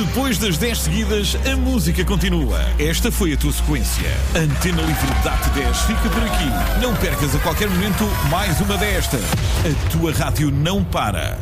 Depois das 10 seguidas, a música continua. Esta foi a tua sequência. Antena Livre DAT 10 fica por aqui. Não percas a qualquer momento mais uma destas. A tua rádio não para.